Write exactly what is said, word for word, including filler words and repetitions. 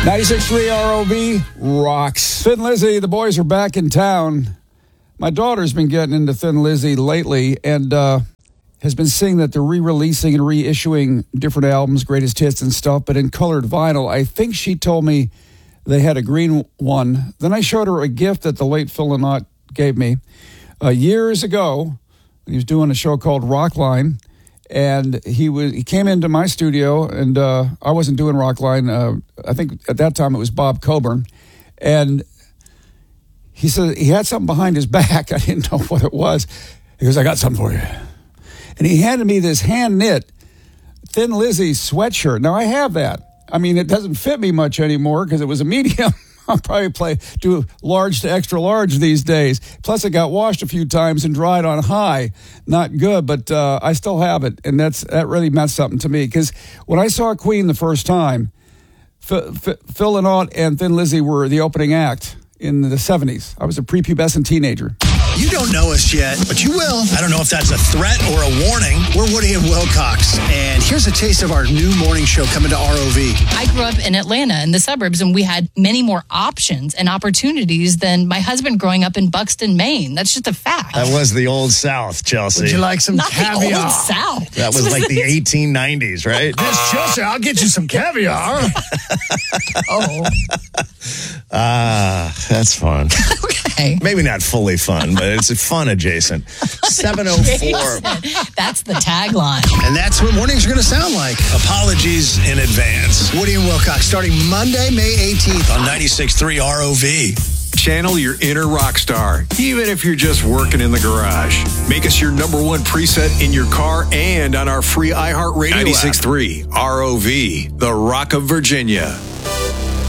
ninety-six point three R O V rocks. Thin Lizzy, the boys are back in town. My daughter's been getting into Thin Lizzy lately and uh, has been seeing that they're re-releasing and reissuing different albums, greatest hits and stuff, but in colored vinyl. I think she told me they had a green one. Then I showed her a gift that the late Phil Lynott gave me uh, years ago. He was doing a show called Rockline. And he was he came into my studio, and uh, I wasn't doing Rockline. Uh, I think at that time it was Bob Coburn. And he said he had something behind his back. I didn't know what it was. He goes, I got something for you. And he handed me this hand-knit Thin Lizzy sweatshirt. Now, I have that. I mean, it doesn't fit me much anymore because it was a medium. I'll probably play do large to extra large these days. Plus, it got washed a few times and dried on high. Not good, but uh, I still have it, and that's that really meant something to me. Because when I saw Queen the first time, F- F- Phil Lynott and Thin Lizzy were the opening act in the seventies. I was a prepubescent teenager. You don't know us yet, but you will. I don't know if that's a threat or a warning. We're Woody and Wilcox, and here's a taste of our new morning show coming to R O V. I grew up in Atlanta in the suburbs, and we had many more options and opportunities than my husband growing up in Buxton, Maine. That's just a fact. That was the old South, Chelsea. Would you like some Not caviar? the old South. That was like the eighteen nineties, right? Miss Chelsea, I'll get you some caviar. Oh. Ah, uh, that's fun. Okay. Maybe not fully fun, but it's fun adjacent. seven oh four. That's the tagline. And that's what mornings are going to sound like. Apologies in advance. Woody and Wilcox starting Monday, May eighteenth on ninety-six point three R O V. Channel your inner rock star, even if you're just working in the garage. Make us your number one preset in your car and on our free iHeartRadio ninety-six point three R O V, the Rock of Virginia.